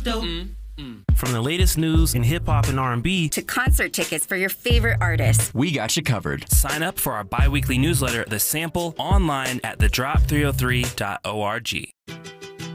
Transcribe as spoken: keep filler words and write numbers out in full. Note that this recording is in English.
Dope. Mm, mm. From the latest news in hip-hop and R and B to concert tickets for your favorite artists, we got you covered. Sign up for our bi-weekly newsletter, The Sample, online at the drop three oh three dot org.